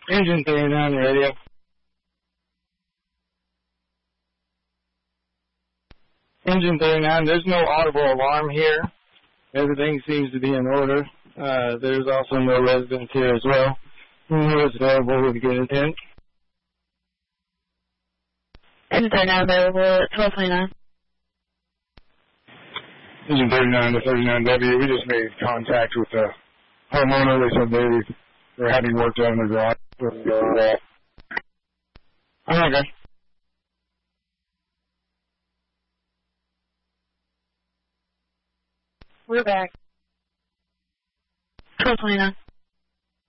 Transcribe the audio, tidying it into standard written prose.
Engine 39 radio. Engine 39, there's no audible alarm here. Everything seems to be in order. There's also no residents here as well. Who is available with a good intent? Engine 39 available at 1229. Engine 39 to 39W, we just made contact with the homeowner. They said they're having work done in the garage. Okay. We're back. 1229.